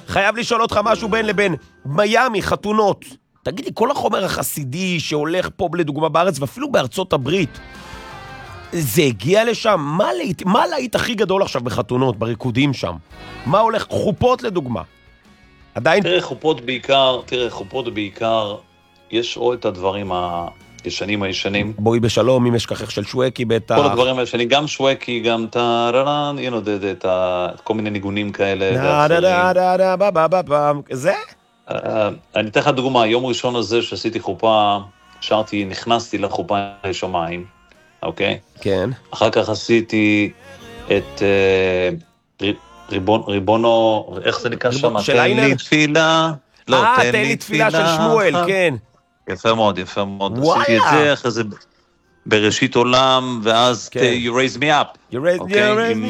חייב לשאול אותך משהו בין לבין. מיימי, חתונות. תגידי, כל החומר החסידי שהולך פה לדוגמה בארץ, ואפילו בארצות הברית, זה הגיע לשם? מה להיט הכי גדול עכשיו בחתונות, בריקודים שם? מה הולך? חופות לדוגמה. עדיין... תראה, חופות בעיקר, יש או את הדברים הישנים. בואי בשלום, אם יש ככה של שווקי בטח. כל הדברים הישנים, גם שווקי, גם טררן, כל מיני ניגונים כאלה. זה? אני אתן לך דוגמה, יום ראשון הזה שעשיתי חופה, נכנסתי לחופה לשמיים, אוקיי? כן. אחר כך עשיתי את ריבונו, איך זה נקרא שם? של איינר? תן לי תפילה. תן לי תפילה של שמואל, כן. יפה מאוד. עשיתי את זה, אחרי זה בראשית עולם, ואז you raise me up. You raise me up.